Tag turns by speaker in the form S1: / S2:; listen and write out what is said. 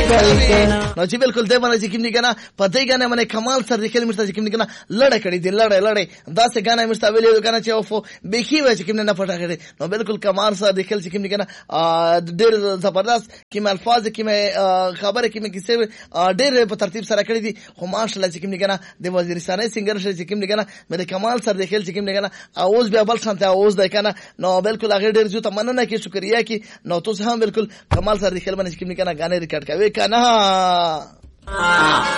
S1: نو چې بالکل دی باندې چې کوم دي کنه پته یې کنه باندې کمال سر د خل مرته چې کوم دي کنه لړ کړي دي لړ دا څه غانه مرته ویلې کنه چې اوف بخي و چې کوم نه پټه کړي نو بالکل کمال سر د خل چې کوم دي کنه ډېر زبردست کوم الفاظ کوم خبره کوم کیسه ډېر په ترتیب سره کړی دي خو ماشاءالله چې کوم دي کنه د وزیرستاني سنگر چې کوم دي کنه مې کمال سر د خل چې کوم دي کنه اوس بیا بل شانته اوس ده کنه نو بالکل هغه ډېر جو تمنه کې شکریا کې نو تاسو هم بالکل کمال سر د خل باندې چې کوم دي کنه غانه ریکارډ کوي کنه